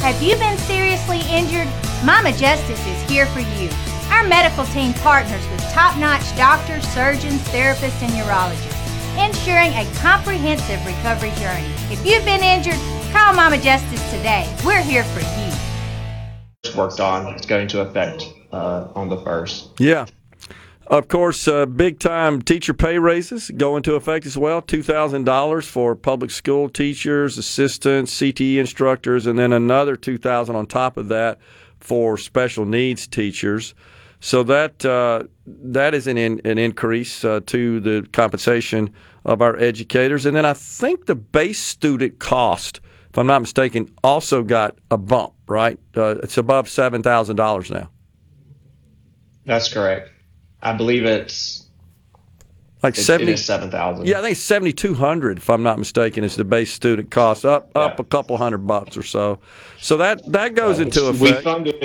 Have you been seriously injured? Mama Justice is here for you. Our medical team partners with top-notch doctors, surgeons, therapists, and urologists, ensuring a comprehensive recovery journey. If you've been injured, call Mama Justice today. We're here for you. Worked on. It's going to affect on the 1st. Yeah. Of course, big-time teacher pay raises go into effect as well. $2,000 for public school teachers, assistants, CTE instructors, and then another $2,000 on top of that for special needs teachers. So that is an increase to the compensation of our educators. And then I think the base student cost, if I'm not mistaken, also got a bump, right? It's above $7,000 now. That's correct. I believe it's like it is 7,000. Yeah, I think it's 7,200 if I'm not mistaken. Is the base student cost up a couple $100 or so. So that goes into effect.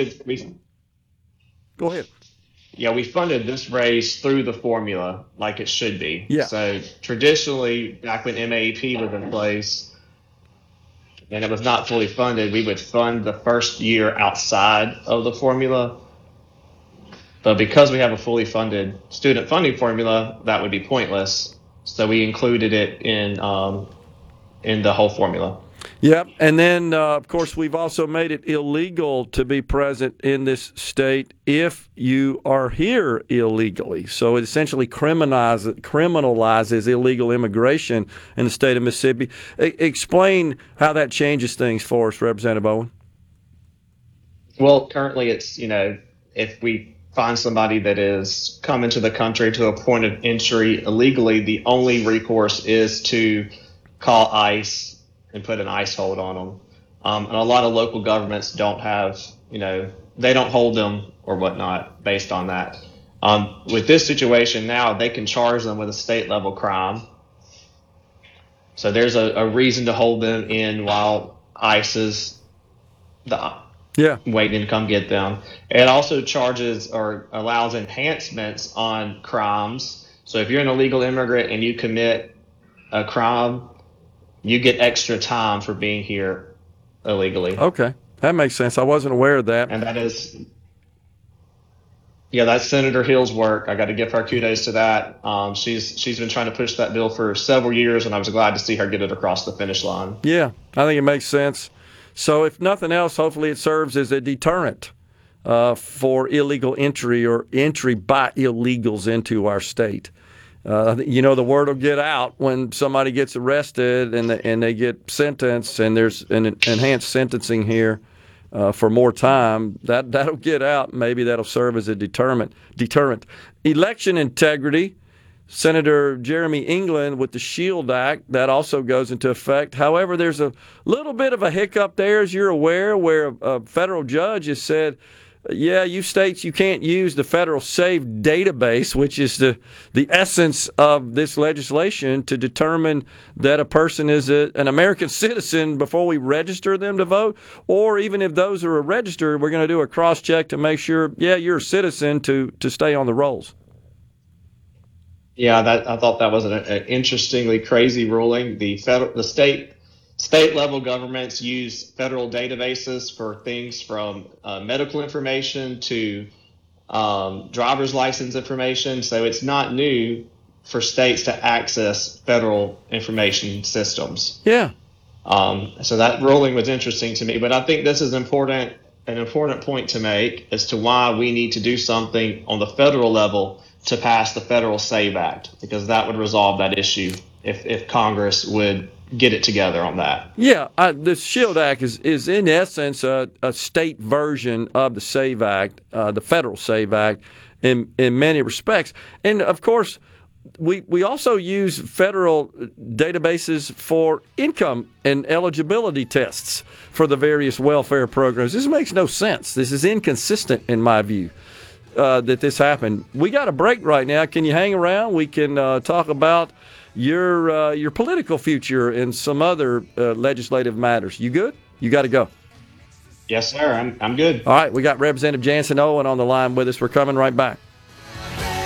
Go ahead. Yeah, we funded this raise through the formula like it should be. Yeah. So traditionally, back when MAEP was in place and it was not fully funded, we would fund the first year outside of the formula. But because we have a fully funded student funding formula, that would be pointless. So we included it in the whole formula. Yep. And then, of course, we've also made it illegal to be present in this state if you are here illegally. So it essentially criminalizes illegal immigration in the state of Mississippi. Explain how that changes things for us, Representative Owen. Well, currently it's, if we find somebody that is come into the country to a point of entry illegally, the only recourse is to call ICE and put an ICE hold on them. And a lot of local governments don't have, they don't hold them or whatnot based on that. With this situation now, they can charge them with a state level crime. So there's a reason to hold them in while ICE is waiting to come get them. It also charges or allows enhancements on crimes. So if you're an illegal immigrant and you commit a crime, you get extra time for being here illegally. Okay, that makes sense. I wasn't aware of that. And that's Senator Hill's work. I got to give her kudos to that. She's been trying to push that bill for several years, and I was glad to see her get it across the finish line. Yeah, I think it makes sense. So if nothing else, hopefully it serves as a deterrent for illegal entry or entry by illegals into our state. The word will get out when somebody gets arrested and they get sentenced, and there's an enhanced sentencing here for more time. That'll get out. Maybe that'll serve as a deterrent. Election integrity. Senator Jeremy England with the SHIELD Act, that also goes into effect. However, there's a little bit of a hiccup there, as you're aware, where a federal judge has said, you states, you can't use the federal SAVE database, which is the essence of this legislation, to determine that a person is an American citizen before we register them to vote. Or even if those are registered, we're going to do a cross-check to make sure, you're a citizen to stay on the rolls. Yeah, I thought that was an interestingly crazy ruling. The state level governments use federal databases for things from medical information to driver's license information. So it's not new for states to access federal information systems. Yeah. So that ruling was interesting to me, but I think this is an important point to make as to why we need to do something on the federal level to pass the Federal SAVE Act, because that would resolve that issue if Congress would get it together on that. Yeah, the SHIELD Act is in essence a state version of the SAVE Act, the Federal SAVE Act, in many respects. And of course, we also use federal databases for income and eligibility tests for the various welfare programs. This makes no sense. This is inconsistent in my view. That this happened. We got a break right now. Can you hang around? We can talk about your political future and some other legislative matters. You good? You got to go. Yes, sir. I'm good. All right. We got Representative Jansen Owen on the line with us. We're coming right back.